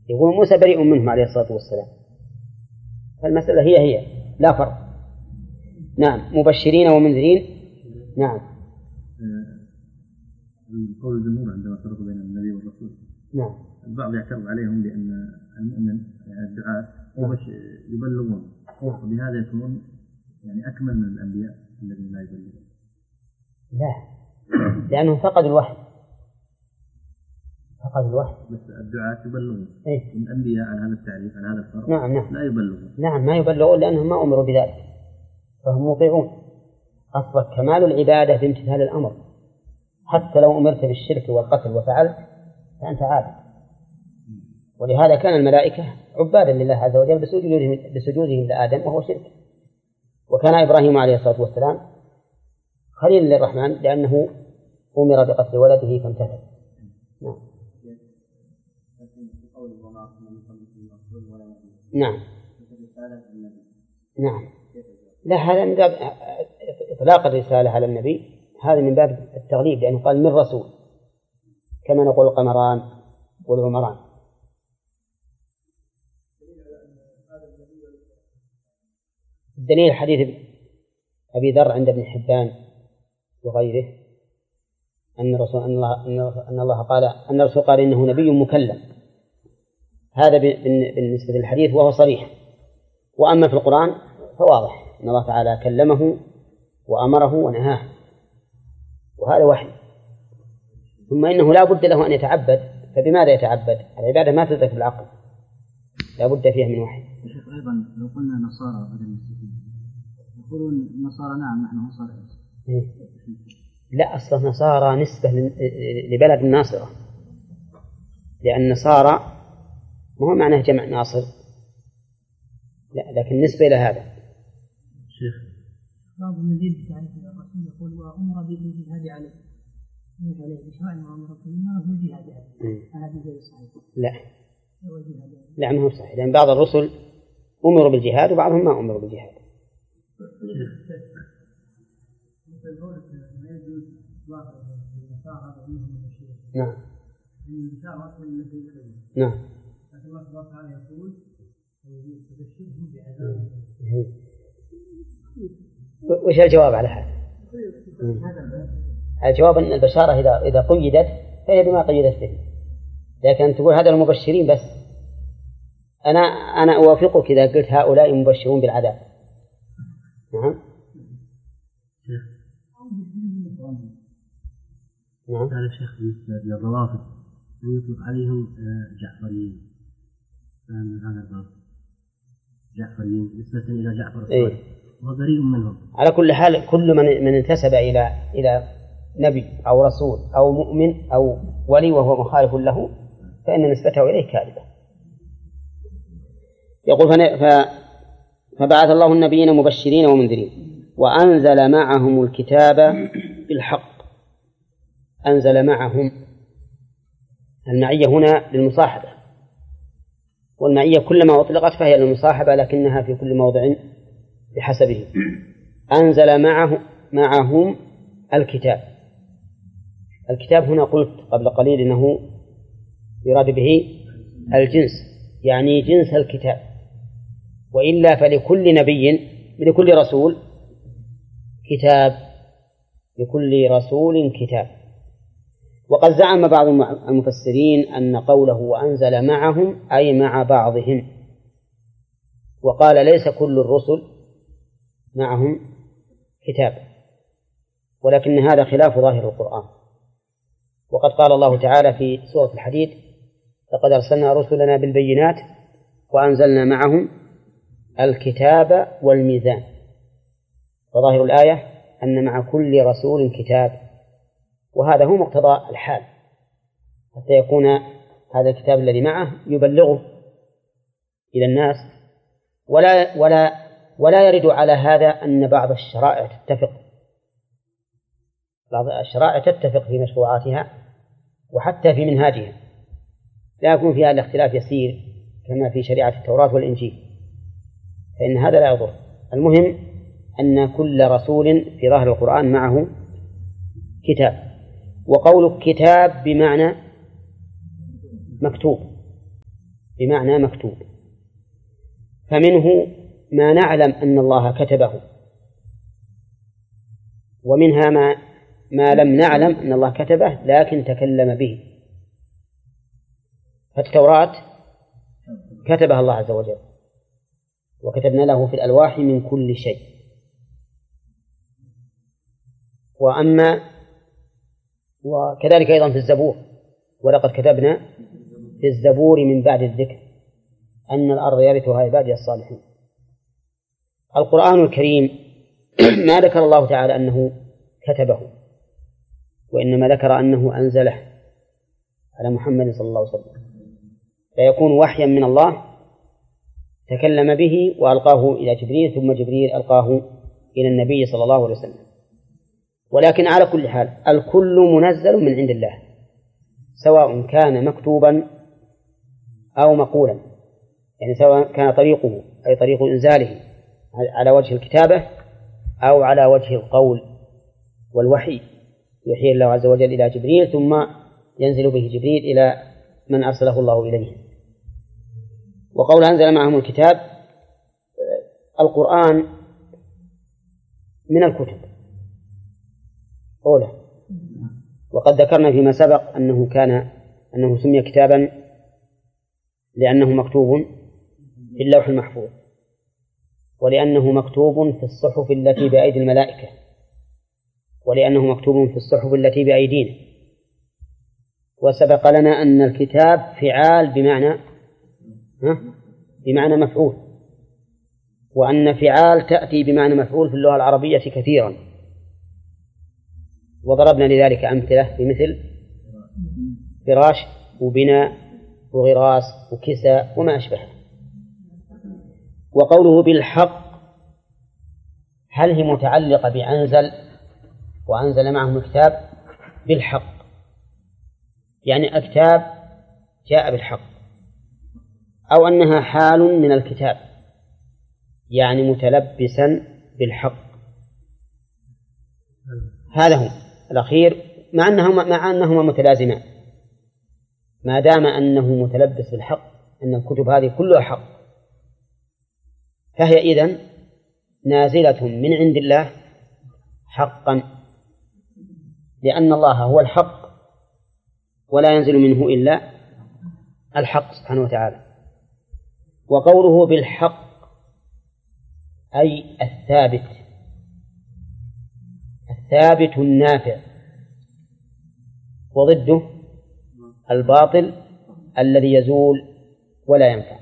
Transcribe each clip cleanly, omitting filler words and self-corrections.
يقول موسى بريء منهم عليه الصلاة والسلام. فالمسألة هي لا فرق. نعم مبشرين ومنذرين. نعم قول الجمهور عندما فرقوا بين النبي والرسول. نعم البعض يعترض عليهم بأن المؤمن الدعاة يبلغون وبهذا يكون يعني أكمل من الأنبياء الذين لا يبلغون. لا لأنهم فقدوا الوحي. بس الدعاة يبلغون. إيه؟ الأنبياء على هذا التعريف على هذا الفرق نعم. لا يبلغون. نعم ما يبلغون لأنهم ما أمروا بذلك فهم مطيعون. أصبح كمال العبادة بامتثال الأمر، حتى لو أمرت بالشرك والقتل وفعلت فأنت عابد. ولهذا كان الملائكة عبادا لله عز وجل بسجودهم لآدم وهو شرك. وكان إبراهيم عليه الصلاة والسلام خليل للرحمن لأنه أمر بقتل ولده فامتثل. نعم. نعم. لا هذا من باب إطلاق الرسالة على النبي، هذا من باب التغليب لأنه قال من رسول، كما نقول القمران والعمران. الدليل حديث أبي ذر عند ابن حبان وغيره أن الله قال أن الرسول قال إنه نبي مكلم. هذا بالنسبة للحديث وهو صريح. وأما في القرآن فواضح أن الله تعالى كلمه وأمره ونهاه، وهذا وحي. ثم إنه لا بد له أن يتعبد، فبماذا يتعبد؟ العبادة ما تدرك بالعقل، لا بد فيها من وحي. أيضا لو قلنا نصارى بدل المسلمين يقولون النصارى نعم نحن نصارى. لا أصلا نصارى نسبة لبلد الناصرة، لأن نصارى ما هو معناه جمع ناصر، لا لكن نسبة إلى هذا. شيخ بعض النبي تعرف الرسول يقول وأمر بالجهاد عليه بشرع وأمر بالجهاد عليه، هذا غير صحيح. لا ما هو صحيح، لأن بعض الرسل أمروا بالجهاد وبعضهم ما أمروا بالجهاد. نعم. نعم. الله سبحانه وتعالى يقول وش الجواب على هذا؟ الجواب أن البشارة إذا قيدت فهي بما قيدت به، لكن تقول هذا المبشرين بس. أنا أوافقك إذا قلت هؤلاء مبشرون بالعذاب. نعم. نعم. هذا الشيخ بالنسبة للروافض يطلق عليهم جعفريين، من هذا الباب جعفريين نسبة إلى جعفر الصادق وبريء منهم. على كل حال كل من انتسب إلى نبي أو رسول أو مؤمن أو ولي وهو مخالف له فإن نسبته إليه كاذبة. يقول فبعث الله النبيين مبشرين ومنذرين وأنزل معهم الكتاب بالحق. أنزل معهم، المعية هنا للمصاحبة، والمعية كلما أطلقت فهي للمصاحبة لكنها في كل موضع بحسبه. أنزل معهم الكتاب. الكتاب هنا قلت قبل قليل إنه يراد به الجنس، يعني جنس الكتاب، وإلا فلكل نبي لكل رسول كتاب، لكل رسول كتاب. وقد زعم بعض المفسرين أن قوله وأنزل معهم أي مع بعضهم، وقال ليس كل الرسل معهم كتاب، ولكن هذا خلاف ظاهر القرآن. وقد قال الله تعالى في سورة الحديد لقد أرسلنا رسلنا بالبينات وأنزلنا معهم الكتاب والميزان. وظاهر الآية أن مع كل رسول كتاب، وهذا هو مقتضى الحال، حتى يكون هذا الكتاب الذي معه يبلغه إلى الناس. ولا يرد على هذا أن بعض الشرائع تتفق، بعض الشرائع تتفق في مشروعاتها وحتى في منهاجها، لا يكون فيها الاختلاف يسير كما في شريعة التوراة والإنجيل، فإن هذا لا يضر. المهم أن كل رسول في ظاهر القرآن معه كتاب. وقول كتاب بمعنى مكتوب، بمعنى مكتوب. فمنه ما نعلم أن الله كتبه، ومنها ما لم نعلم أن الله كتبه لكن تكلم به. فالتوراة كتبها الله عز وجل، وكتبنا له في الألواح من كل شيء. وكذلك أيضا في الزبور، ولقد كتبنا في الزبور من بعد الذكر أن الأرض يرثها عبادي الصالحين. القرآن الكريم ما ذكر الله تعالى أنه كتبه، وإنما ذكر أنه أنزله على محمد صلى الله عليه وسلم، فيكون وحيا من الله تكلم به وألقاه إلى جبريل، ثم جبريل ألقاه إلى النبي صلى الله عليه وسلم. ولكن على كل حال الكل منزل من عند الله، سواء كان مكتوبا أو مقولا، يعني سواء كان طريقه أي طريق إنزاله على وجه الكتابة أو على وجه القول والوحي، يوحي الله عز وجل إلى جبريل ثم ينزل به جبريل إلى من أرسله الله إليه. وقول أنزل معهم الكتاب، القرآن من الكتب أولى، وقد ذكرنا فيما سبق أنه سمي كتابا لأنه مكتوب في اللوح المحفوظ، ولأنه مكتوب في الصحف التي بأيدي الملائكة، ولأنه مكتوب في الصحف التي بأيدينا. وسبق لنا أن الكتاب فعال بمعنى مفعول، وأن فعال تأتي بمعنى مفعول في اللغة العربية كثيرا، وضربنا لذلك أمثلة بمثل فراش وبناء وغراس وكساء وما أشبهه. وقوله بالحق هل هي متعلقة بأنزل وأنزل معهم الكتاب؟ بالحق يعني الكتاب جاء بالحق، أو أنها حال من الكتاب يعني متلبسا بالحق. هذا هو الأخير، مع أنهما متلازمان، ما دام أنه متلبس بالحق، أن الكتب هذه كلها حق، فهي إذن نازلة من عند الله حقا، لأن الله هو الحق ولا ينزل منه إلا الحق سبحانه وتعالى. وقوله بالحق أي الثابت النافع، وضده الباطل الذي يزول ولا ينفع.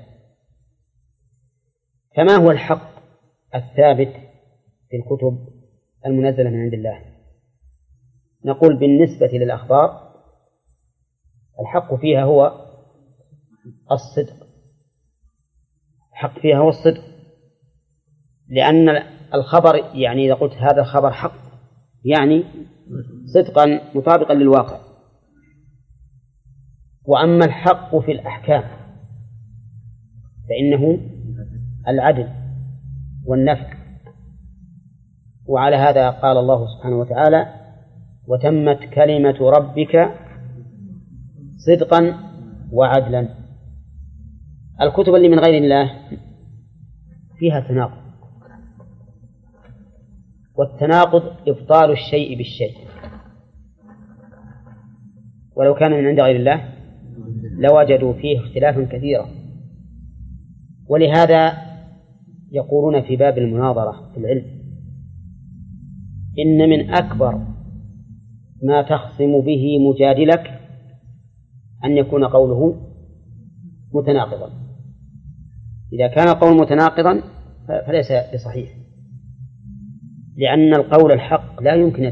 فما هو الحق الثابت في الكتب المنزلة من عند الله؟ نقول بالنسبة للأخبار الحق فيها هو الصدق، الحق فيها هو الصدق، لأن الخبر يعني إذا قلت هذا الخبر حق يعني صدقا مطابقا للواقع. وأما الحق في الأحكام فإنه العدل والنفع، وعلى هذا قال الله سبحانه وتعالى وتمت كلمة ربك صدقا وعدلا. الكتب اللي من غير الله فيها تناقض، والتناقض إبطال الشيء بالشيء، ولو كان من عند غير الله لوجدوا فيه اختلافا كثيرا. ولهذا يقولون في باب المناظرة في العلم إن من أكبر ما تخصم به مجادلك أن يكون قوله متناقضا. إذا كان القول متناقضا فليس بصحيح، لأن القول الحق لا يمكن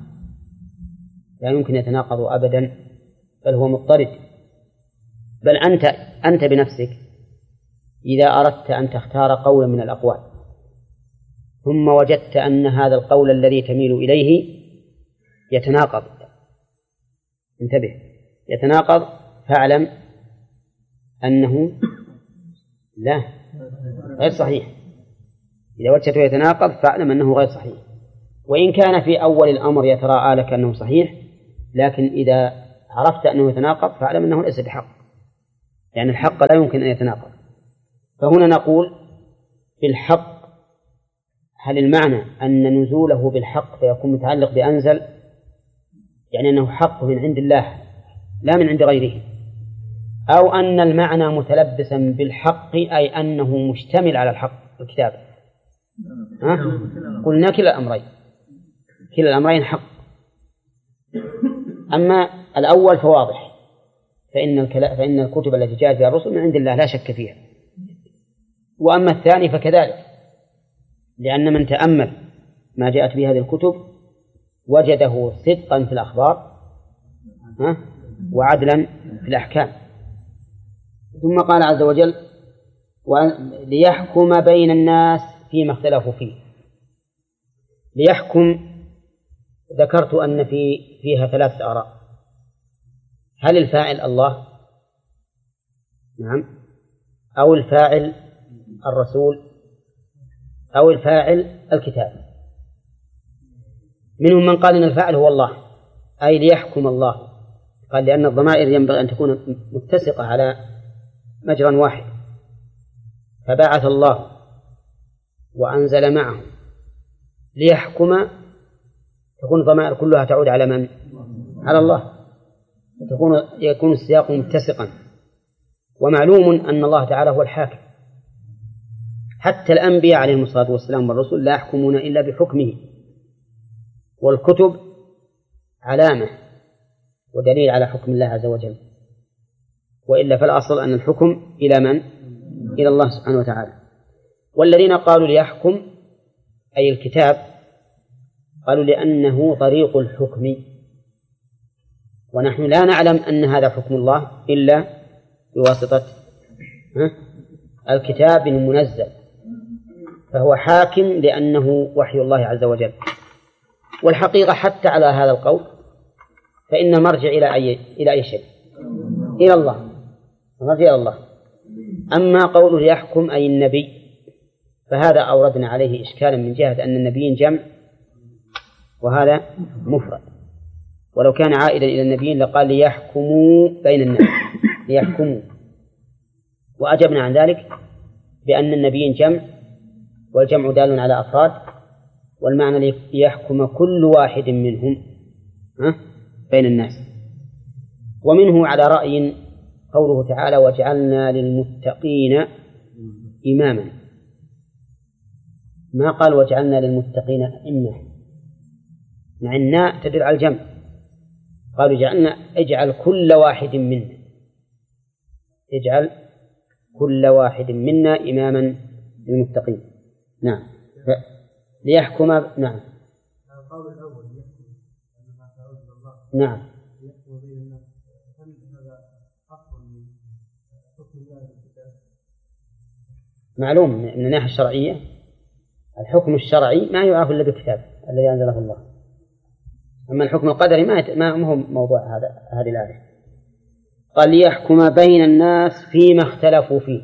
يتناقض أبدا، بل هو مضطرد. بل أنت بنفسك إذا أردت أن تختار قولا من الأقوال ثم وجدت أن هذا القول الذي تميل إليه يتناقض، انتبه، يتناقض، فاعلم أنه لا غير صحيح. إذا وجدته يتناقض فاعلم أنه غير صحيح، وإن كان في أول الأمر يتراءى لك أنه صحيح، لكن إذا عرفت أنه يتناقض فاعلم أنه ليس بحق. يعني الحق لا يمكن أن يتناقض. فهنا نقول بالحق، هل المعنى أن نزوله بالحق فيكون متعلق بأنزل، يعني أنه حق من عند الله لا من عند غيره، أو أن المعنى متلبسا بالحق أي أنه مشتمل على الحق الكتاب؟ قلنا كلا الأمرين، كلا الأمرين حق. أما الأول فواضح، فإن الكتب التي جاءت بها الرسل من عند الله لا شك فيها. وأما الثاني فكذلك، لأن من تأمل ما جاءت به هذه الكتب وجده صدقا في الأخبار وعدلا في الأحكام. ثم قال عز وجل ليحكم بين الناس فيما اختلفوا فيه. ليحكم ذكرت أن فيها 3 آراء: هل الفاعل الله؟ نعم. أو الفاعل الرسول؟ أو الفاعل الكتاب؟ منهم من قال إن الفاعل هو الله، أي ليحكم الله، قال لأن الضمائر ينبغي أن تكون متسقة على مجرى واحد، فبعث الله وأنزل معه ليحكم، تكون الضمائر كلها تعود على من؟ على الله، يكون السياق متسقا. ومعلوم أن الله تعالى هو الحاكم، حتى الأنبياء عليهم الصلاة والسلام والرسل لا يحكمون إلا بحكمه، والكتب علامة ودليل على حكم الله عز وجل، وإلا فالأصل أن الحكم إلى من؟ إلى الله سبحانه وتعالى. والذين قالوا ليحكم أي الكتاب قالوا لأنه طريق الحكم، ونحن لا نعلم أن هذا حكم الله إلا بواسطة الكتاب المنزل، فهو حاكم لأنه وحي الله عز وجل. والحقيقة حتى على هذا القول فإن المرجع إلى أي شيء؟ إلى الله، المرجع إلى الله. أما قوله يحكم أي النبي فهذا أوردنا عليه إشكالا من جهة أن النبيين جمع وهذا مفرد، ولو كان عائدا إلى النبيين لقال ليحكموا بين الناس، ليحكموا. وأجبنا عن ذلك بأن النبيين جمع، والجمع دال على أفراد، والمعنى ليحكم كل واحد منهم بين الناس. ومنه على رأي قوله تعالى وجعلنا للمتقين إماما، ما قال وجعلنا للمتقين أئمة، مع الناء تدل على الجمع، قالوا جعلنا اجعل كل واحد منا، اجعل كل واحد منا إماما للمتقين. نعم. ليحكم. نعم. نعم. معلوم من الناحية الشرعية الحكم الشرعي ما يعرف إلا بالكتاب الذي أنزله الله، أما الحكم القدري ما هو موضوع هذه الآية. قال ليحكم بين الناس فيما اختلفوا فيه.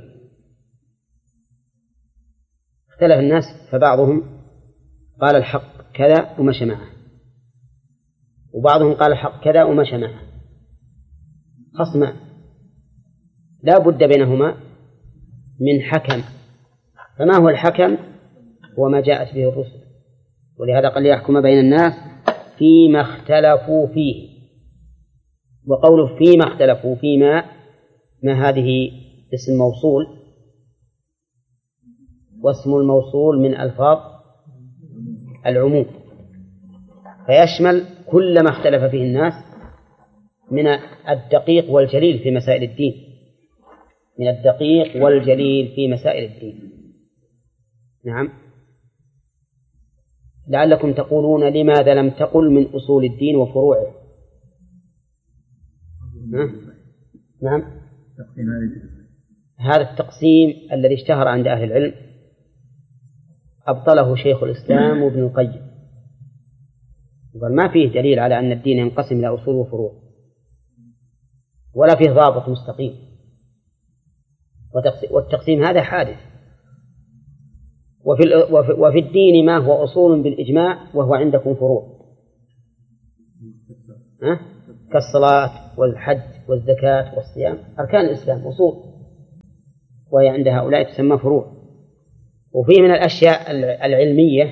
اختلف الناس فبعضهم قال الحق كذا ومشى معه، وبعضهم قال الحق كذا ومشى معه، خصمان لا بد بينهما من حكم. فما هو الحكم؟ هو ما جاءت به الرسل، ولهذا قال ليحكم بين الناس فيما اختلفوا فيه. وقوله فيما اختلفوا، فيما ما هذه اسم موصول، واسم الموصول من ألفاظ العموم، فيشمل كل ما اختلف فيه الناس من الدقيق والجليل في مسائل الدين، من الدقيق والجليل في مسائل الدين. نعم. لعلكم تقولون لماذا لم تقل من أصول الدين وفروعه؟ نعم. هذا التقسيم الذي اشتهر عند أهل العلم أبطله شيخ الإسلام وابن القيم، وقال ما فيه دليل على أن الدين ينقسم إلى أصول وفروع، ولا فيه ضابط مستقيم، والتقسيم هذا حادث. وفي الدين ما هو أصول بالإجماع وهو عندكم فروع. كالصلاة والحج والزكاة والصيام أركان الإسلام أصول، وهي عند هؤلاء تسمى فروع. وفيه من الأشياء العلمية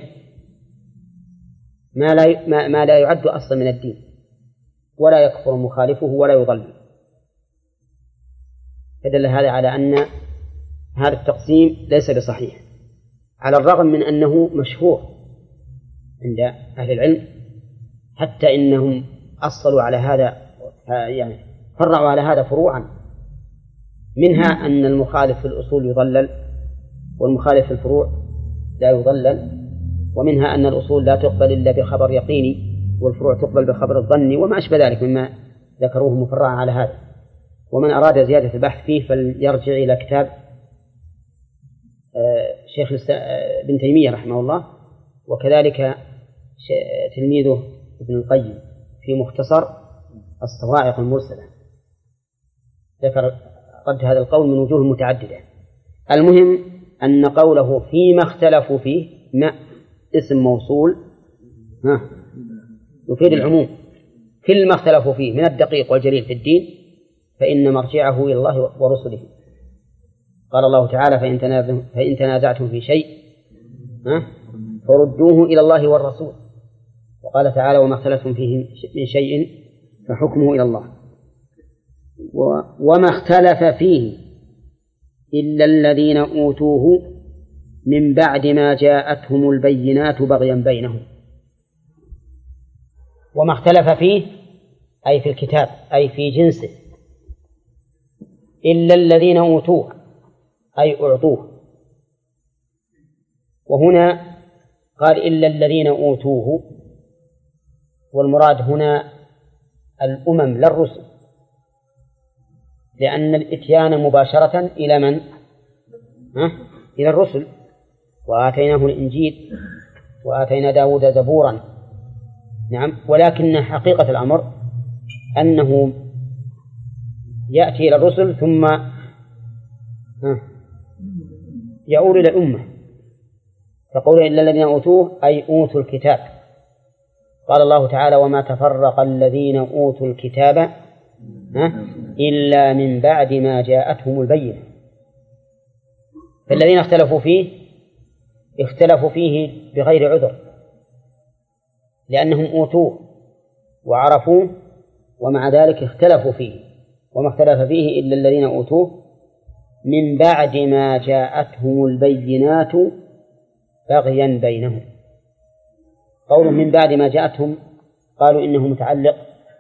ما لا يعد أصلا من الدين ولا يكفر مخالفه ولا يضل. فدل هذا على أن هذا التقسيم ليس بصحيح، على الرغم من أنه مشهور عند أهل العلم، حتى إنهم أصلوا على هذا، يعني فرعوا على هذا فروعا، منها أن المخالف في الأصول يضلل والمخالف في الفروع لا يضلل، ومنها أن الأصول لا تقبل إلا بخبر يقيني والفروع تقبل بخبر الظني وما أشبه ذلك مما ذكروه مفرعا على هذا. ومن أراد زيادة البحث فيه فليرجع إلى كتاب شيخ ابن تيمية رحمه الله، وكذلك تلميذه ابن القيم في مختصر الصواعق المرسلة، ذكر رد هذا القول من وجوه متعددة. المهم أن قوله فيما اختلفوا فيه ما اسم موصول يفيد العموم، كل ما اختلفوا فيه من الدقيق والجليل في الدين فإن مرجعه إلى الله ورسله. قال الله تعالى فإن تنازعتم في شيء فردوه إلى الله والرسول. وقال تعالى وما اختلفتم فيه من شيء فحكمه إلى الله. وما اختلف فيه إلا الذين أوتوه من بعد ما جاءتهم البينات بغيا بينهم. وما اختلف فيه أي في الكتاب أي في جنسه، إلا الذين أوتوه أي أعطوه. وهنا قال إلا الذين أوتوه، والمراد هنا الأمم لا الرسل، لأن الإتيان مباشرة إلى من؟ إلى الرسل. وآتيناه الإنجيل وآتينا داود زبورا، نعم، ولكن حقيقة الأمر أنه يأتي إلى الرسل ثم يعود إلى الأمة. فقول إلا الذين أوتوه أي أوتوا الكتاب. قال الله تعالى وما تفرق الذين أوتوا الكتاب إلا من بعد ما جاءتهم البينة. فالذين اختلفوا فيه بغير عذر، لأنهم أوتوه وعرفوه ومع ذلك اختلفوا فيه. وما اختلف فيه إلا الذين أوتوه من بعد ما جاءتهم البينات بغيا بينهم. قول من بعد ما جاءتهم قالوا إنه متعلق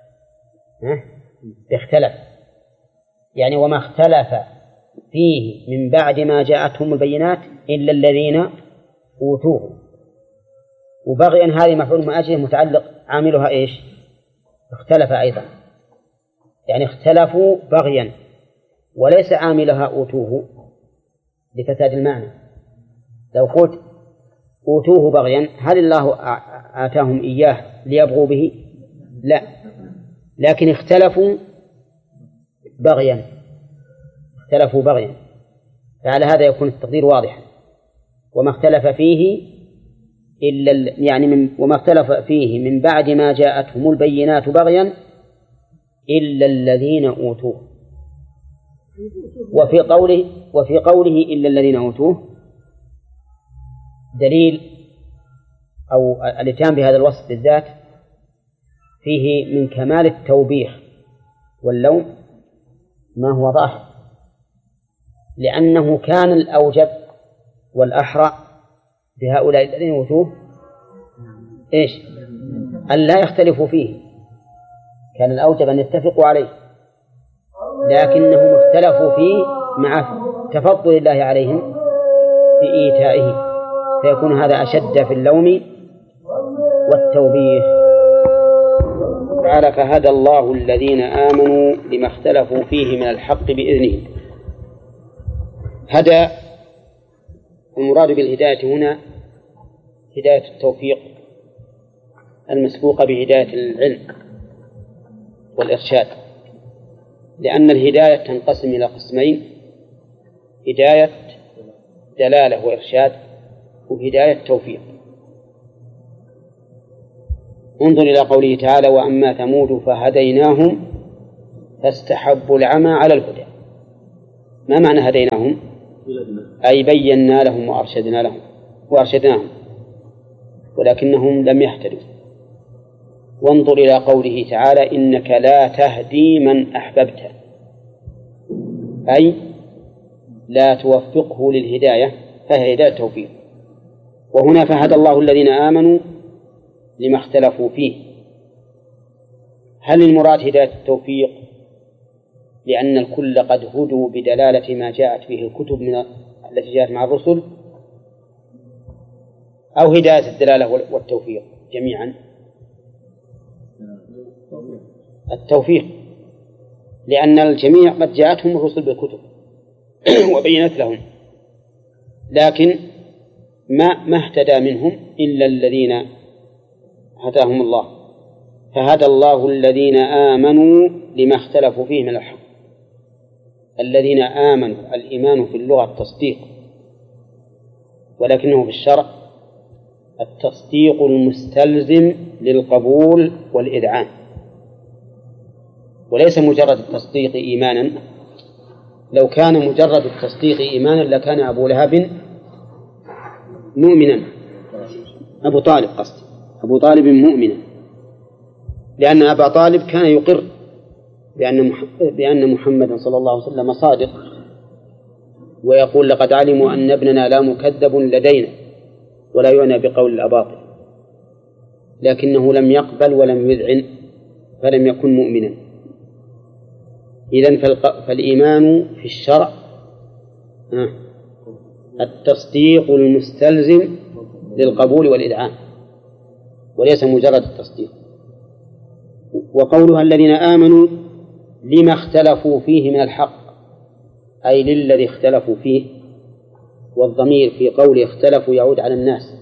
باختلف، يعني وما اختلف فيه من بعد ما جاءتهم البينات إلا الذين أوتوه. وبغيا هذه مفعول من أجله متعلق عاملها إيش؟ اختلف أيضا، يعني اختلفوا بغيا وليس عاملها أوتوه لفساد المعنى. لو قلت أوتوه بغيا هل الله آتاهم إياه ليبغوا به؟ لا، لكن اختلفوا بغيا، فعلى هذا يكون التقدير واضحا. وما اختلف فيه وما اختلف فيه من بعد ما جاءتهم البينات بغيا إلا الذين أوتوه. وفي قوله إلا الذين أوتوه دليل أو الاتيان بهذا الوصف بالذات فيه من كمال التوبيخ واللوم ما هو ظاهر، لأنه كان الأوجب والأحرى بهؤلاء الذين أوتوه إيش؟ أن لا يختلفوا فيه، كان الأوجب أن يتفقوا عليه، لكنهم اختلفوا فيه مع تفضل الله عليهم بإيتائه، فيكون هذا أشد في اللوم والتوبيخ. تعالى فهدى الله الذين آمنوا لما اختلفوا فيه من الحق بإذنه. هدى المراد بالهداية هنا هداية التوفيق المسبوقة بهداية العلم والإرشاد، لأن الهداية تنقسم إلى قسمين: هداية دلالة وإرشاد، وهداية توفيق. انظر إلى قوله تعالى: وأما ثمود فهديناهم فاستحبوا العمى على الهدى. ما معنى هديناهم؟ أي بينا لهم وأرشدناهم ولكنهم لم يهتدوا. وانظر إلى قوله تعالى: إنك لا تهدي من أحببت، أي لا توفقه للهداية، فهي هداية التوفيق. وهنا فهدى الله الذين آمنوا لما اختلفوا فيه. هل المراد هداية التوفيق لأن الكل قد هدوا بدلالة ما جاءت به الكتب التي جاءت مع الرسل، أو هداية الدلالة والتوفيق جميعا؟ التوفيق، لأن الجميع قد جاءتهم الرسل بالكتب وبينت لهم، لكن ما اهتدى منهم إلا الذين هداهم الله. فهدى الله الذين آمنوا لما اختلفوا فيه من الحق. الذين آمنوا، الإيمان في اللغة التصديق، ولكنه في الشرع التصديق المستلزم للقبول والإذعان، وليس مجرد التصديق إيمانا. لو كان مجرد التصديق إيمانا لكان أبو لهب مؤمنا، أبو طالب مؤمنا، لأن أبا طالب كان يقر بأن محمدا صلى الله عليه وسلم صادق، ويقول: لقد علموا أن ابننا لا مكذب لدينا ولا يعنى بقول الأباطل، لكنه لم يقبل ولم يذعن فلم يكن مؤمنا. إذن فالإيمان في الشرع التصديق المستلزم للقبول والإذعان، وليس مجرد التصديق. وقولها الذين آمنوا لما اختلفوا فيه من الحق، أي للذي اختلفوا فيه، والضمير في قوله اختلفوا يعود على الناس،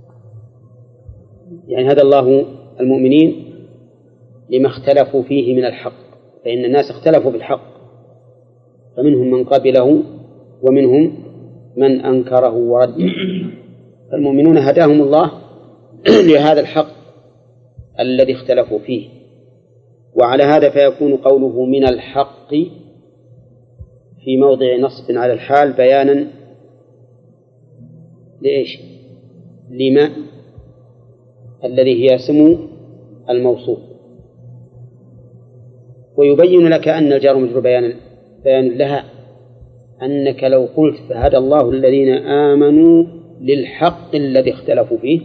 يعني هدى الله المؤمنين لما اختلفوا فيه من الحق، فإن الناس اختلفوا بالحق، فمنهم من قبله ومنهم من أنكره ورده. فالمؤمنون هداهم الله لهذا الحق الذي اختلفوا فيه. وعلى هذا فيكون قوله من الحق في موضع نصب على الحال بيانا لإيش؟ لما الذي هي اسم الموصوف، ويبين لك أن الجار والمجرور بيان لها، أنك لو قلت فهدى الله الذين آمنوا للحق الذي اختلفوا فيه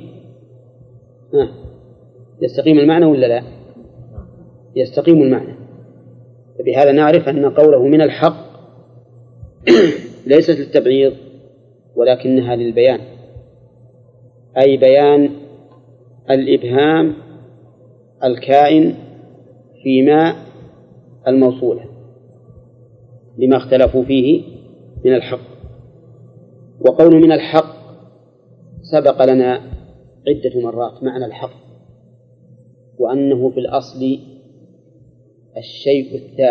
يستقيم المعنى ولا لا؟ يستقيم المعنى. فبهذا نعرف أن قوله من الحق ليست للتبعيض ولكنها للبيان، أي بيان الإبهام الكائن فيما الموصولة لما اختلفوا فيه من الحق. وقول من الحق سبق لنا عدة مرات معنى الحق، وأنه في الأصل الشيء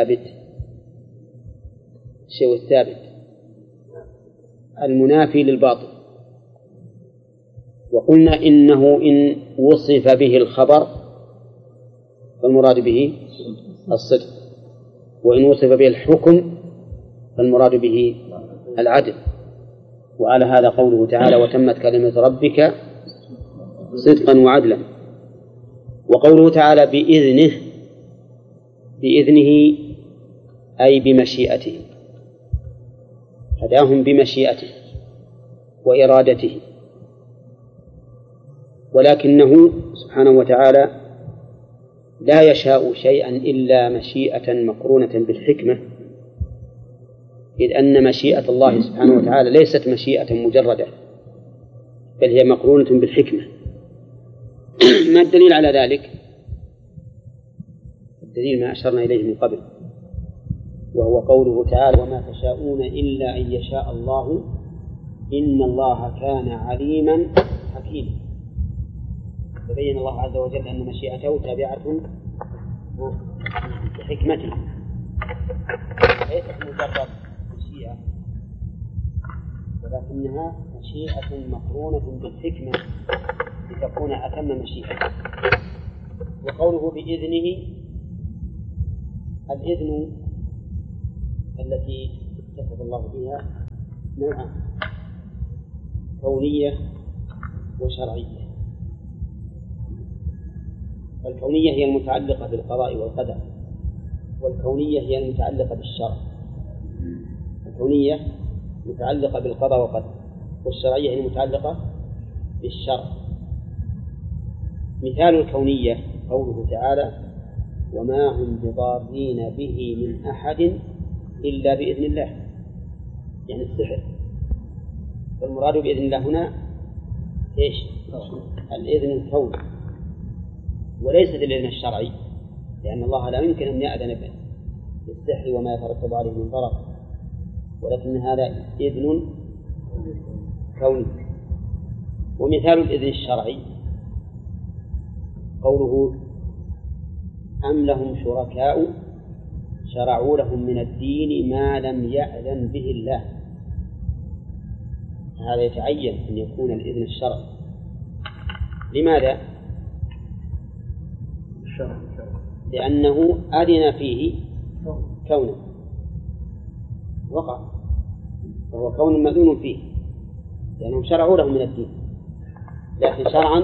الثابت المنافي للباطل. وقلنا إنه إن وصف به الخبر فالمراد به الصدق، وإن وصف به الحكم فالمراد به العدل. وعلى هذا قوله تعالى: وتمت كلمة ربك صدقا وعدلا. وقوله تعالى بإذنه أي بمشيئته، هداهم بمشيئته وإرادته، ولكنه سبحانه وتعالى لا يشاء شيئا إلا مشيئة مقرونة بالحكمة، إذ أن مشيئة الله سبحانه وتعالى ليست مشيئة مجردة، بل هي مقرونة بالحكمة. ما الدليل على ذلك؟ الدليل ما أشرنا إليه من قبل، وهو قوله تعالى: وما تشاءون إلا أن يشاء الله إن الله كان عليما حكيما. فبين الله عز وجل أن مشيئته تابعة لحكمته، ليست مجرد مشيئة ولكنها مشيئة مقرونة بالحكمة لتكون أتم مشيئة. وقوله بإذنه، الإذن التي اتصف الله بها نوعان: كونية وشرعية. الكونية هي المتعلقة بالقضاء والقدر، والكونية هي المتعلقة بالشرع. الكونية متعلقة بالقضاء والقدر، والشرعية هي المتعلقة بالشرع. مثال الكونية قوله تعالى: وما هم بضارين به من أحد إلا بإذن الله، يعني السحر. والمراد بإذن الله هنا إيش؟ الإذن الكوني، وليست الإذن الشرعي، لأن الله لا يمكن أن يأذن بالسحر وما يترتب عليه من ضرر، ولكن هذا إذن كوني. ومثال الإذن الشرعي قوله: أم لهم شركاء شرعوا لهم من الدين ما لم يأذن به الله. هذا يتعين أن يكون الإذن الشرعي. لماذا؟ لأنه أذن فيه كونه وقع، فهو كون مأذون فيه، لأنهم شرعوا لهم من الدين، لكن شرعا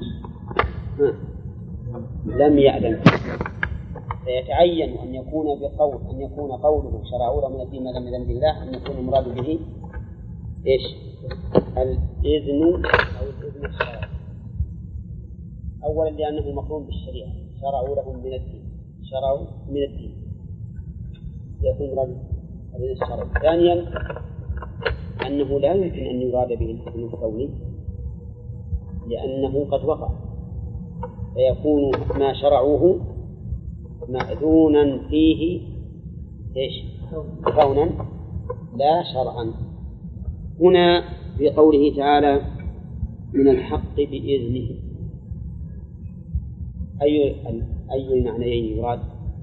لم يأذن. فيتعين أن يكون قوله شرعوا لهم من الدين ما لم يأذن بالله، أن يكون المراد به إيش؟ الإذن أو الإذن الشرعي. أولا لأنه مقرون بالشريعة، شرعوا لهم من الدين، شرعوا من الدين يكون مراد الإذن الشرعي. ثانيا أنه لا يمكن أن يراد به الإذن الكوني، لأنه قد وقع، فيكون ما شرعوه مأذونا فيه إيش؟ كونا لا شرعا. هنا في قوله تعالى: من الحق بإذنه، أي المعنيين يراد؟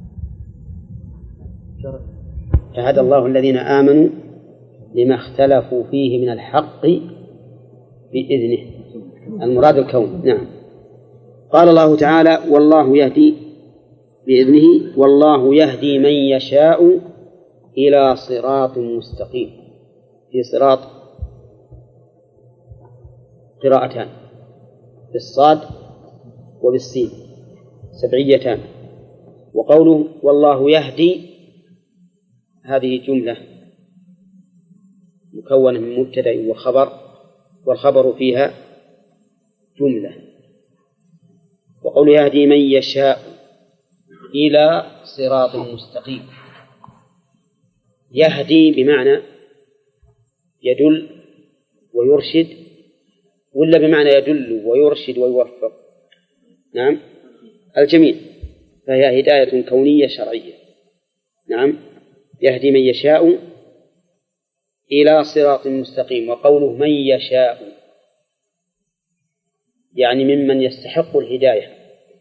فهدى الله الذين آمنوا لما اختلفوا فيه من الحق بإذنه، المراد الكون. نعم. قال الله تعالى: والله يهدي بإذنه، والله يهدي من يشاء إلى صراط مستقيم. في صراط قراءتان، بالصاد وبالسين سبعيتان. وقوله والله يهدي هذه جملة مكونة من مبتدأ وخبر، والخبر فيها جملة. وقوله يهدي من يشاء إلى صراط مستقيم، يهدي بمعنى يدل ويرشد، ولا بمعنى يدل ويرشد ويوفق؟ نعم، الجميع، فهي هداية كونية شرعية. نعم، يهدي من يشاء إلى صراط مستقيم. وقوله من يشاء يعني ممن يستحق الهداية،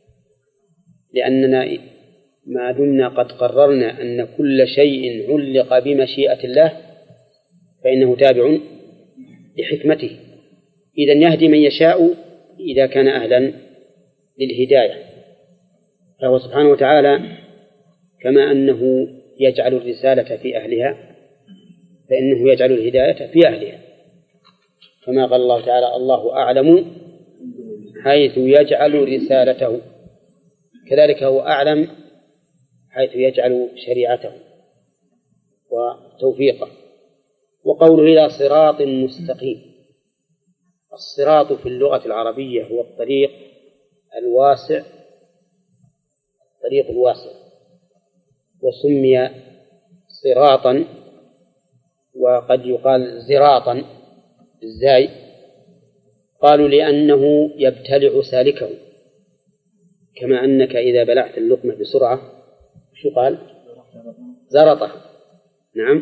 لأننا ما دمنا قد قررنا أن كل شيء علق بمشيئة الله فإنه تابع لحكمته. إذن يهدي من يشاء إذا كان أهلا للهداية، فهو سبحانه وتعالى كما أنه يجعل الرسالة في أهلها فإنه يجعل الهداية في أهلها، كما قال الله تعالى: الله أعلم حيث يجعل رسالته، كذلك هو أعلم حيث يجعل شريعته وتوفيقه. وقوله إلى صراط مستقيم، الصراط في اللغة العربية هو الطريق الواسع، الطريق الواسع، وسمي صراطا وقد يقال زراطا بالزاي. قالوا لأنه يبتلع سالكه، كما أنك إذا بلعت اللقمة بسرعة شو قال؟ زرطه. نعم،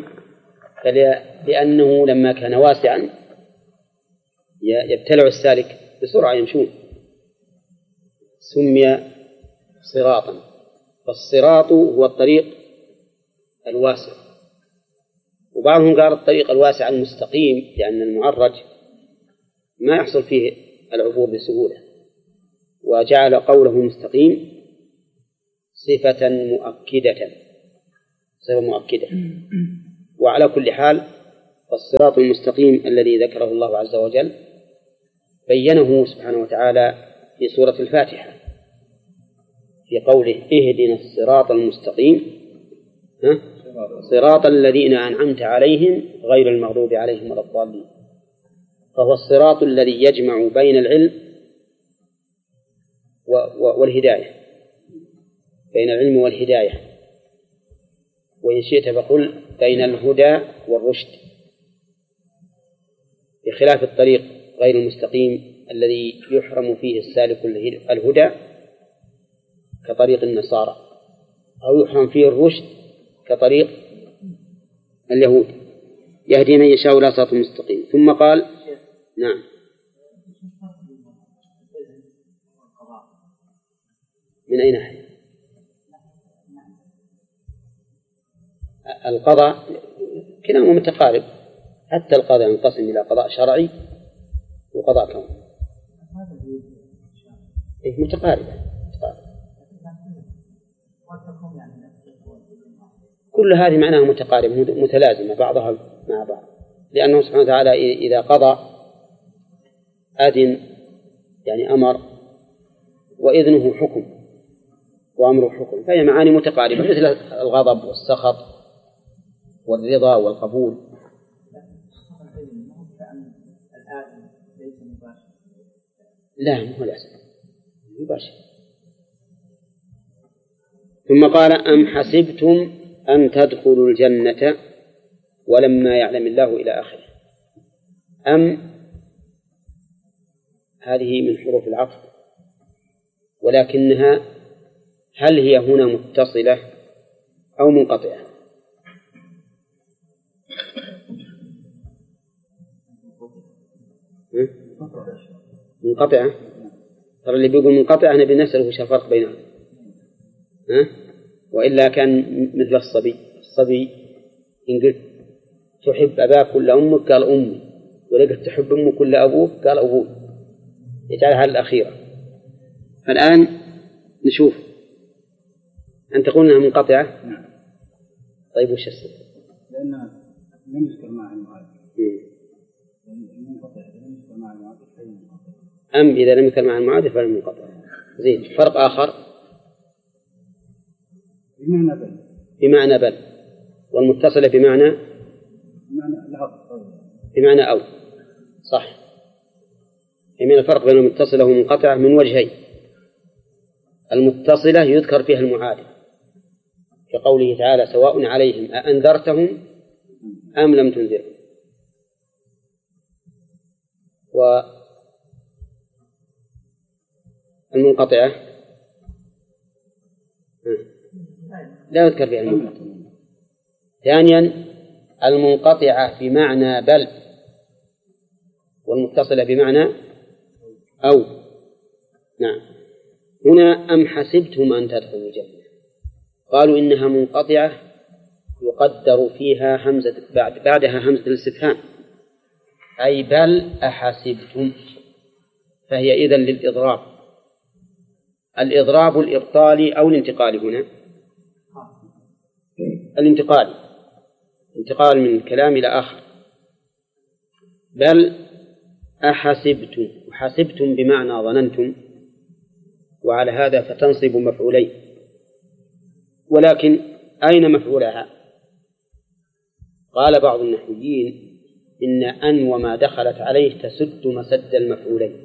لأنه لما كان واسعا يبتلع السالك بسرعة يمشون، سمي صراطا. فالصراط هو الطريق الواسع. وبعضهم قال الطريق الواسع المستقيم، لأن المعرج ما يحصل فيه العبور بسهولة، وجعل قوله مستقيم صفة مؤكدة، صفة مؤكدة. وعلى كل حال فالصراط المستقيم الذي ذكره الله عز وجل بينه سبحانه وتعالى في سورة الفاتحة في قوله اهدنا الصراط المستقيم صراط الذين أنعمت عليهم غير المغضوب عليهم ولا الضالين. فهو الصراط الذي يجمع بين العلم والهداية، بين العلم والهداية، وإن شئت فقل بين الهدى والرشد، بخلاف الطريق غير المستقيم الذي يحرم فيه السالك الهدى كطريق النصارى، أو يحرم فيه الرشد كطريق اليهود. يهدي من يشاء إلى صراط مستقيم. ثم قال نعم. من أي ناحية؟ القضاء كلاهما متقارب، حتى القضاء ينقسم إلى قضاء شرعي وقضاء كوني. متقاربة. كل هذه معناها متقاربة متلازمة بعضها مع بعض، لأنه سبحانه وتعالى إذا قضى أذن يعني أمر، وإذنه حكم وأمره حكم، فهي معاني متقاربة مثل الغضب والسخط والرضا والقبول. لا مو لازم مباشر. ثم قال أم حسبتم أن تدخلوا الجنة ولما يعلم الله إلى آخره. أم هذه من حروف العطف، ولكنها هل هي هنا متصلة أو منقطعة؟ منقطعة. ترى اللي بيقول منقطعة أنا بنسأله وش الفرق بينها، وإلا كان مثل الصبي إن قلت تحب أباك ولا أمك قال أمي، ولا قلت تحب أمك ولا أبوك قال أبوي، يجعلها الأخيرة. فالآن نشوف أن تقول أنها منقطعة. طيب وش السبب؟ لأنها لم يذكر معها المعارف. منقطع إذا لم يذكر معها المعارف فهي منقطعة. أم إذا لم يذكر معها المعارف فهي منقطعة. زين. فرق آخر بمعنى بل، والمتصلة بمعنى أو. صح. من الفرق بين المتصلة والمنقطعة من وجهين. المتصلة يذكر فيها المعارف كقوله تعالى سواء عليهم أأنذرتهم أم لم تنذرهم. والمنقطعة لا يذكر فيها المنقطعة. ثانيا المنقطعة بمعنى بل، والمتصلة بمعنى أو. نعم. هنا أم حسبتم أن تدخلوا الجنة، قالوا إنها منقطعة يقدر فيها همزة بعدها همزة الاستفهام، أي بل أحسبتم، فهي إذن للإضراب. الإضراب الإبطالي أو الانتقالي هنا؟ الانتقالي، انتقال من كلام إلى آخر. بل أحسبتم، وحسبتم بمعنى ظننتم، وعلى هذا فتنصب مفعولين. ولكن أين مفعولها؟ قال بعض النحويين إن أن وما دخلت عليه تسد مسد المفعولين،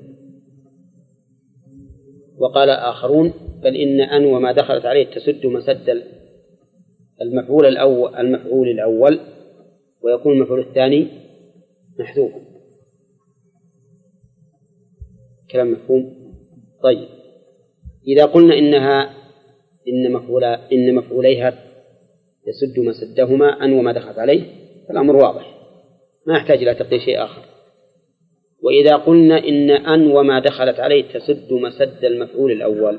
وقال آخرون بل إن أن وما دخلت عليه تسد مسد المفعول الأول ويكون المفعول الثاني محذوفا. كلام مفهوم؟ طيب إذا قلنا إن مفعوليها يسد مسدهما أن وما دخلت عليه فالأمر واضح ما يحتاج إلى تقدير شيء آخر. وإذا قلنا إن أن وما دخلت عليه تسد مسد المفعول الأول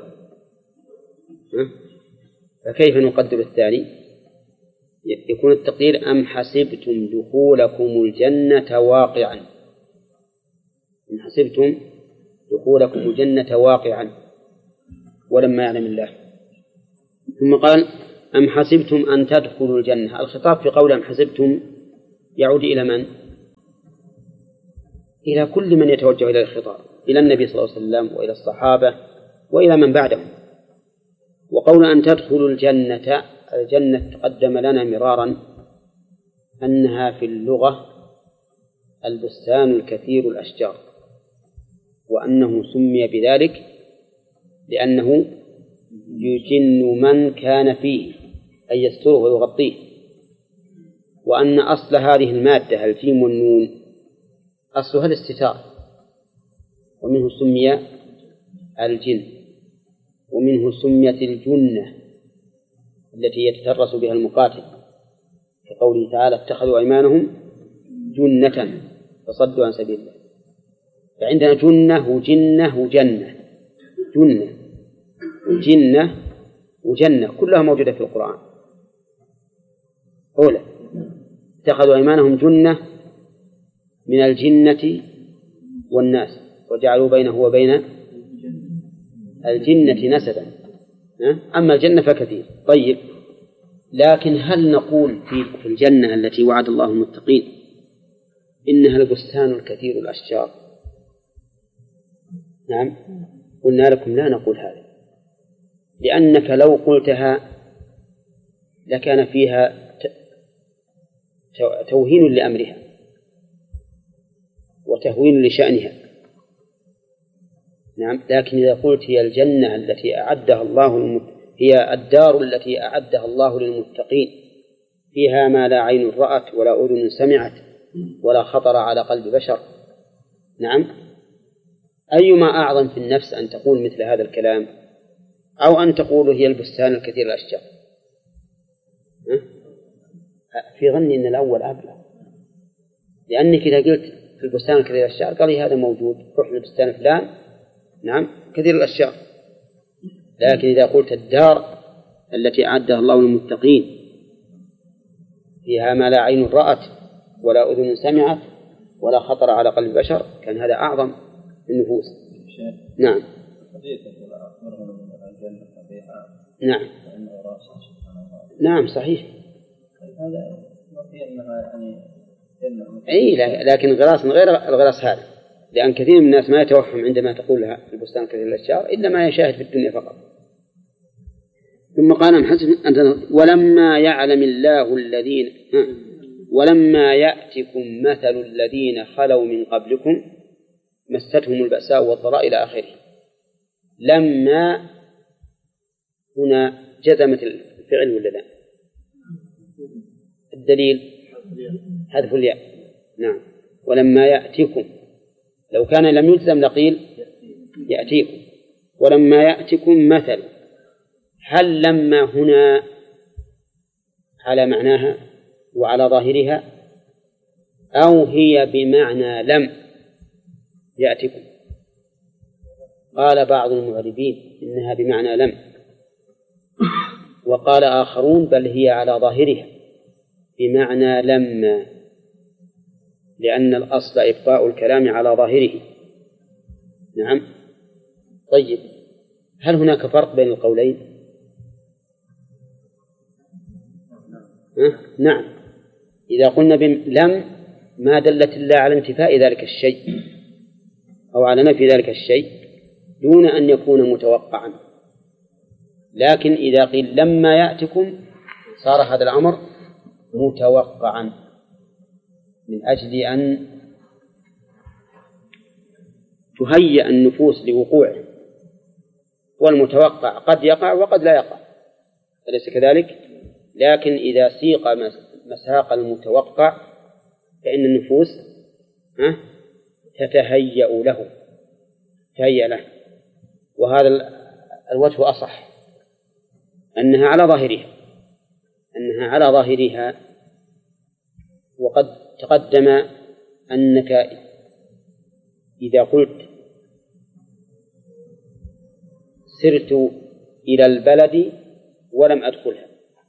فكيف نقدر الثاني؟ يكون التقدير أم حسبتم دخولكم الجنة واقعا، أم حسبتم دخولكم الجنة واقعا ولما يعلم الله. ثم قال أم حسبتم أن تدخلوا الجنة. الخطاب في قول أم حسبتم يعود إلى من؟ إلى كل من يتوجه إلى الخطاب، إلى النبي صلى الله عليه وسلم وإلى الصحابة وإلى من بعدهم. وقول أن تدخلوا الجنة، الجنة تقدم لنا مرارا أنها في اللغة البستان الكثير الأشجار، وأنه سمي بذلك لأنه يجن من كان فيه أي يستره ويغطيه، وأن أصل هذه المادة الجيم والنون أصلها الاستتار، ومنه سمي الجن، ومنه سميت الجنة التي يتترس بها المقاتل، كقوله تعالى اتخذوا أيمانهم جنة فصدوا عن سبيل الله. فعندنا جنة وجنة وجنة، جنة وجنة وجنة كلها موجودة في القرآن. أولا اتخذوا أيمانهم جنة من الجنة والناس وجعلوا بينه وبين الجنة نسبا، أما الجنة فكثير. طيب، لكن هل نقول في الجنة التي وعد الله المتقين إنها البستان الكثير الأشجار؟ نعم، قلنا لكم لا نقول هذا، لأنك لو قلتها لكان فيها توهين لأمرها وتهوين لشأنها. نعم، لكن إذا قلت هي الجنة التي أعدها الله هي الدار التي أعدها الله للمتقين، فيها ما لا عين رأت ولا أذن سمعت ولا خطر على قلب بشر. نعم، أيما أعظم في النفس أن تقول مثل هذا الكلام أو أن تقول هي البستان الكثير الأشجار؟ في ظني أن الأول أبلغ، لأنك إذا قلت في البستان الكثير الأشجار قال لي هذا موجود، روح للبستان فلان نعم كثير الأشجار. لكن إذا قلت الدار التي أعدها الله للمتقين فيها ما لا عين رأت ولا أذن سمعت ولا خطر على قلب بشر، كان هذا أعظم النفوس. نعم نعم نعم صحيح. أي لكن الغراس غير الغراس هذا، لأن كثير من الناس ما يتوهم عندما تقول لها في البستان كثير الأشجار إلا ما يشاهد في الدنيا فقط. ثم قال ولما يعلم الله الذين ولما يأتكم مثل الذين خلوا من قبلكم مستهم البأساء والضراء إلى آخره. لما هنا جزمت الفعل ولا لا؟ الدليل حذف الياء. نعم، ولما يأتكم، لو كان لم يجزم لقيل يأتيكم. ولما يأتكم مثل، هل لما هنا على معناها وعلى ظاهرها أو هي بمعنى لم يأتكم؟ قال بعض المعربين إنها بمعنى لم، وقال آخرون بل هي على ظاهرها بمعنى لما، لأن الأصل إبقاء الكلام على ظاهره. نعم. طيب، هل هناك فرق بين القولين؟ نعم، إذا قلنا لم ما دلت إلا على انتفاء ذلك الشيء أو على نفي ذلك الشيء دون أن يكون متوقعا، لكن إذا قيل لما يأتكم صار هذا الأمر متوقعا من أجل أن تهيأ النفوس لوقوعه، والمتوقع قد يقع وقد لا يقع، أليس كذلك؟ لكن إذا سيق مساق المتوقع فإن النفوس تتهيأ له، وهذا الوجه أصح، أنها على ظاهرها. وقد تقدم أنك إذا قلت سرت إلى البلد ولم أدخلها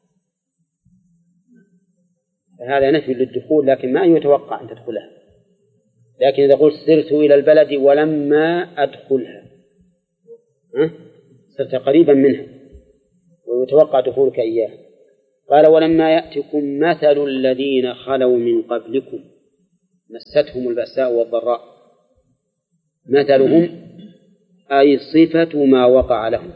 فهذا نفي للدخول، لكن ما يتوقع أن تدخلها. لكن إذا قلت سرت إلى البلد ولما أدخلها صرت قريبا منها، ويتوقع دخولك إياه. قال ولما يأتكم مثل الذين خلوا من قبلكم مستهم البأساء والضراء. مثلهم أي صفة ما وقع لهم،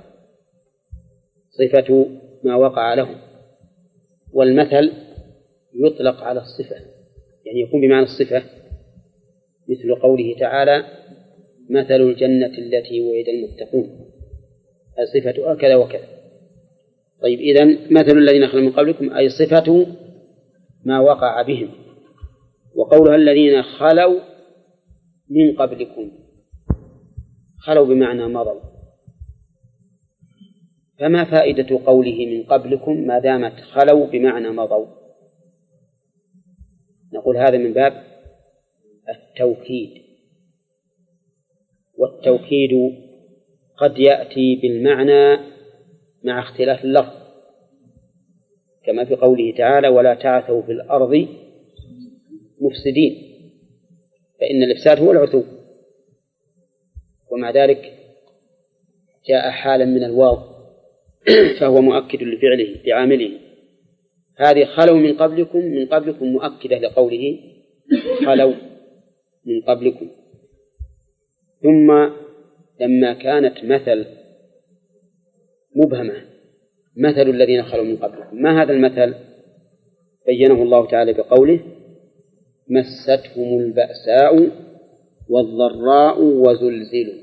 صفة ما وقع لهم. والمثل يطلق على الصفة، يعني يكون بمعنى الصفة، مثل قوله تعالى مثل الجنة التي وعد المتقون، صفتها كذا وكذا. طيب إذن مثل الذين خلوا من قبلكم أي صفة ما وقع بهم. وقولها الذين خلوا من قبلكم، خلوا بمعنى مضوا، فما فائدة قوله من قبلكم ما دامت خلوا بمعنى مضوا؟ نقول هذا من باب التوكيد، والتوكيد قد يأتي بالمعنى مع اختلاف اللفظ، كما في قوله تعالى ولا تعثوا في الأرض مفسدين، فإن الإفساد هو العثو، ومع ذلك جاء حالا من الواو فهو مؤكد لفعله بعامله. هذه خلوا من قبلكم، من قبلكم مؤكدة لقوله خلوا من قبلكم. ثم لما كانت مثل مبهمة مثل الذين خلوا من قبلكم، ما هذا المثل؟ بينه الله تعالى بقوله مستهم البأساء والضراء وزلزلوا.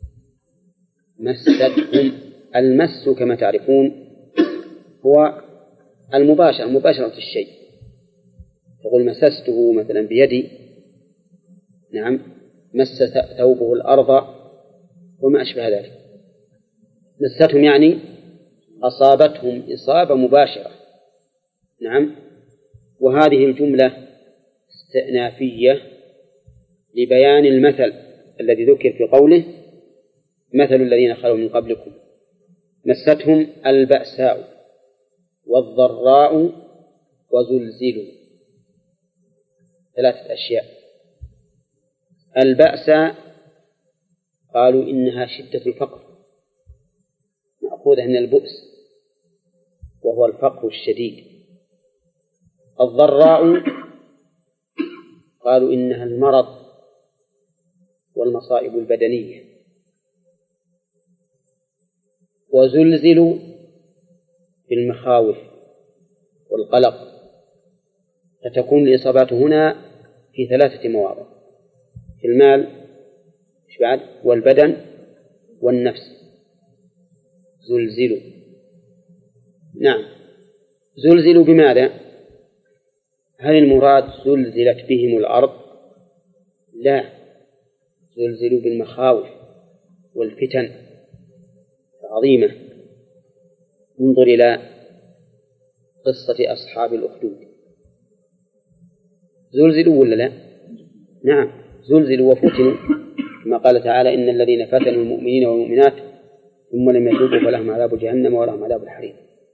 مستهم، المس كما تعرفون هو مباشرة الشيء، تقول مسسته مثلا بيدي، نعم، مس ثوبه الأرض وما أشبه ذلك. مستهم يعني أصابتهم إصابة مباشرة، نعم. وهذه الجملة استئنافية لبيان المثل الذي ذكر في قوله مثل الذين خلوا من قبلكم مستهم البأساء والضراء وزلزلوا. ثلاثة أشياء. البأس قالوا إنها شدة الفقر، مأخوذة من البؤس وهو الفقر الشديد. الضراء قالوا إنها المرض والمصائب البدنية. وزلزلوا بالمخاوف والقلق، فتكون الإصابات هنا في ثلاثة مواضع: في المال والبدن والنفس. زلزلوا، نعم. زلزلوا بماذا؟ هل المراد زلزلت بهم الأرض؟ لا، زلزلوا بالمخاوف والفتن عظيمة. انظر إلى قصة أصحاب الأخدود، زلزلوا ولا لا؟ نعم، زلزلوا وفتنوا، كما قال تعالى إن الذين فتنوا المؤمنين والمؤمنات ثم لم يتوبوا فلهم عذاب جهنم ولهم عذاب الحريق.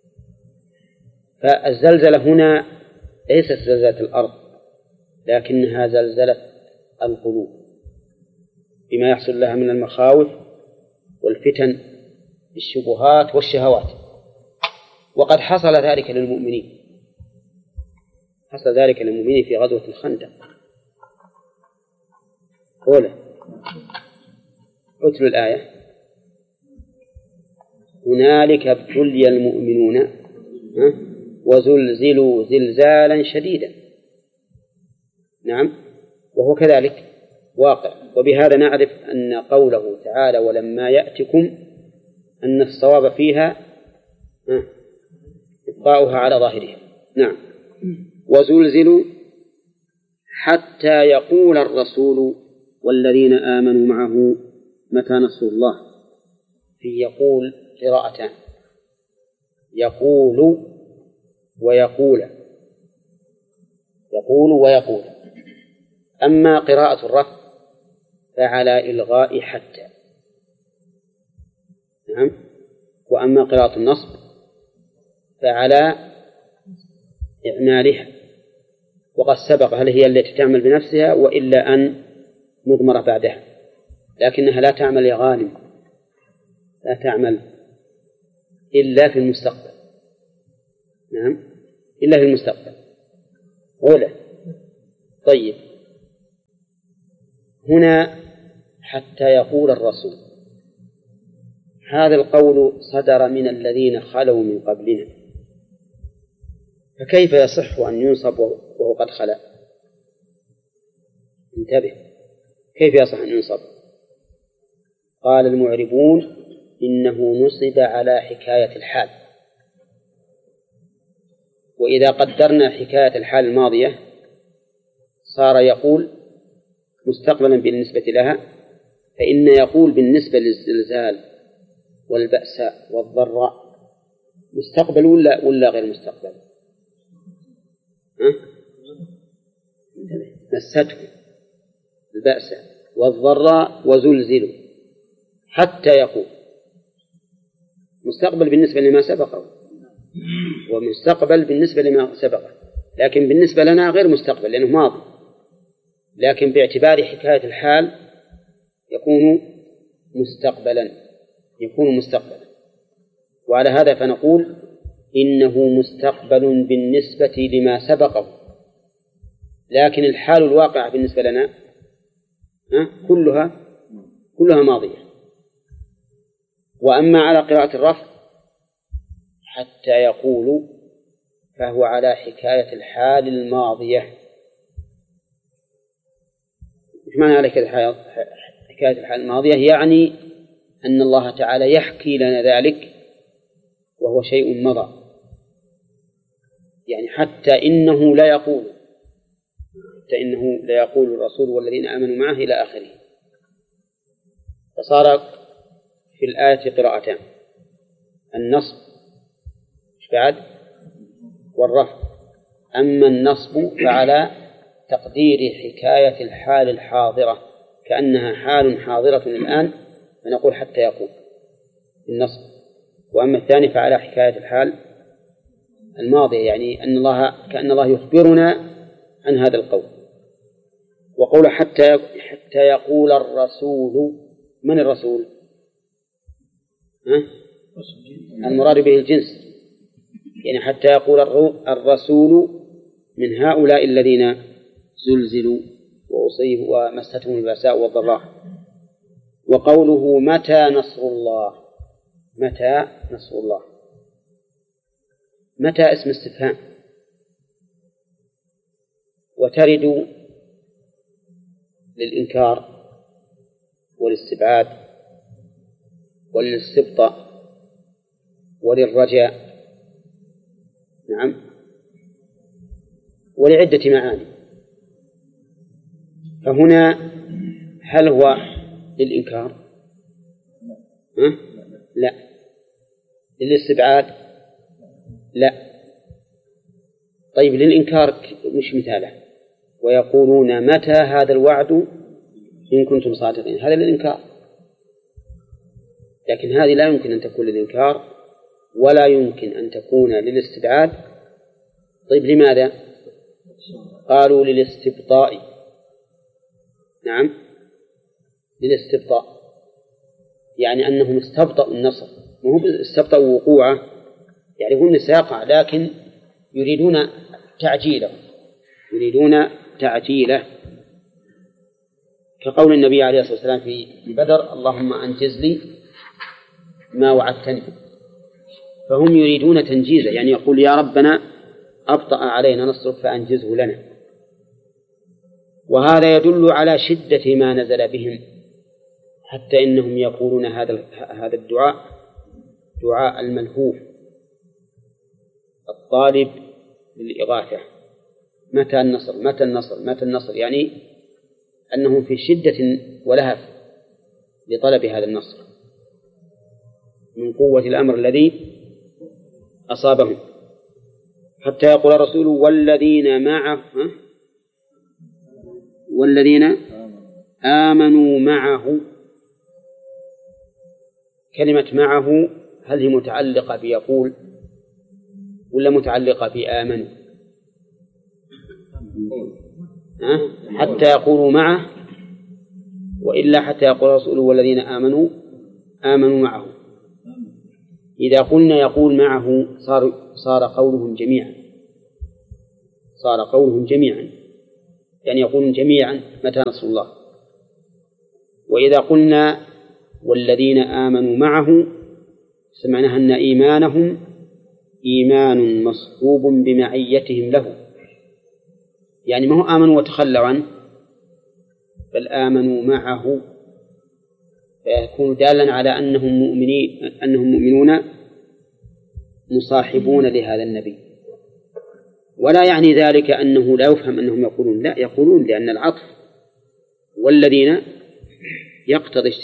فالزلزلة هنا ليست زلزلة الأرض، لكنها زلزلة القلوب بما يحصل لها من المخاوف والفتن بالشبهات والشهوات. وقد حصل ذلك للمؤمنين، حصل ذلك للمؤمنين في غزوة الخندق. أولا اتلوا الآية: هنالك ابتلي المؤمنون وزلزلوا زلزالا شديدا. نعم، وهو كذلك واقع. وبهذا نعرف أن قوله تعالى ولما يأتكم أن الصواب فيها إبقاؤها على ظاهرها. نعم. وزلزلوا حتى يقول الرسول والذين آمنوا معه متى نصر الله. في يقول قراءتان: يقول ويقول، يقول ويقول. أما قراءة الرفع فعلى إلغاء حتى، نعم. وأما قراءة النصب فعلى إعمالها. وقد سبق هل هي التي تعمل بنفسها وإلا أن نضمر بعدها، لكنها لا تعمل يا غانم، لا تعمل إلا في المستقبل. نعم، إلا في المستقبل. ولا طيب، هنا حتى يقول الرسول، هذا القول صدر من الذين خلوا من قبلنا، فكيف يصح أن ينصب وهو قد خلا؟ انتبه، كيف يصح أن ينصب؟ قال المعربون إنه نصب على حكاية الحال، وإذا قدرنا حكاية الحال الماضية صار يقول مستقبلا بالنسبة لها، فإن يقول بالنسبة للزلزال والبأساء والضراء مستقبل ولا غير مستقبل؟ مسته البأساء والضراء وزلزلوا، حتى يقول مستقبل بالنسبة لما سبقه ومستقبل بالنسبة لما سبقه، لكن بالنسبة لنا غير مستقبل لأنه ماضي، لكن باعتبار حكاية الحال يكون مستقبلا. وعلى هذا فنقول إنه مستقبل بالنسبة لما سبقه، لكن الحال الواقعة بالنسبة لنا كلها ماضية. وأما على قراءة الرفع حتى يقول فهو على حكاية الحال الماضية. إيش معنى على حكاية الحال الماضية؟ يعني أن الله تعالى يحكي لنا ذلك وهو شيء مضى، يعني حتى إنه لا يقول الرسول والذين آمنوا معه إلى آخره. فصار في الآية قراءتان، النصب بعد والرفع. أما النصب فعلى تقدير حكاية الحال الحاضرة كأنها حال حاضرة الآن، فنقول حتى يقول النصب. وأما الثاني فعلى حكاية الحال الماضية، يعني كأن الله يخبرنا عن هذا القول. وقول حتى يقول الرسول، من الرسول؟ المراد به الجنس، يعني حتى يقول الرسول من هؤلاء الذين زلزلوا وأصيبوا ومستهم البأساء والضراء. وقوله متى نصر الله، متى نصر الله، متى اسم استفهام، وترد للإنكار والاستبعاد وللاستبطاء وللرجاء، نعم، ولعدة معاني. فهنا هل هو للإنكار؟ لا. للاستبعاد؟ لا. طيب للإنكار مش مثاله؟ ويقولون متى هذا الوعد إن كنتم صادقين، هذا للإنكار، لكن هذه لا يمكن أن تكون للإنكار ولا يمكن أن تكون للاستبعاد. طيب لماذا؟ قالوا للاستبطاء، نعم، للاستبطاء، يعني أنهم استبطأوا النصر، وهم استبطأوا وقوعه، يعني هم سيقع لكن يريدون تعجيله، كقول النبي عليه الصلاة والسلام في بدر اللهم أنجز لي ما وعدتني، فهم يريدون تنجيزه، يعني يقول يا ربنا أبطأ علينا نصرك فأنجزه لنا. وهذا يدل على شدة ما نزل بهم، حتى إنهم يقولون هذا الدعاء دعاء الملهوف الطالب للإغاثة، متى النصر متى النصر متى النصر، يعني أنهم في شدة ولهف لطلب هذا النصر من قوة الأمر الذي أصابهم. حتى يقول الرسول والذين معه، والذين آمنوا معه. كلمة معه هل هي متعلقة بيقول ولا متعلقة بآمنوا؟ حتى يقولوا معه، وإلا حتى يقول الرسول والذين آمنوا معه. إذا قلنا يقول معه صار قولهم جميعا، صار قولهم جميعا، يعني يقولون جميعا متى نصر الله. وإذا قلنا والذين آمنوا معه سمعناها أن إيمانهم إيمان مصحوب بمعيتهم له، يعني ما هو آمنوا وتخلوا عنه، بل آمنوا معه، فيكون دالا على أنهم مؤمنون مصاحبون لهذا النبي. ولا يعني ذلك أنه لا يفهم أنهم يقولون، لا، يقولون، لأن العطف والذين يقتضي